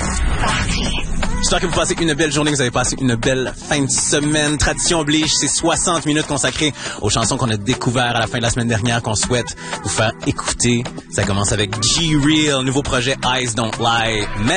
J'espère que vous passez une belle journée, que vous avez passé une belle fin de semaine. Tradition oblige, c'est 60 minutes consacrées aux chansons qu'on a découvertes à la fin de la semaine dernière, qu'on souhaite vous faire écouter. Ça commence avec G-Real, nouveau projet Eyes Don't Lie.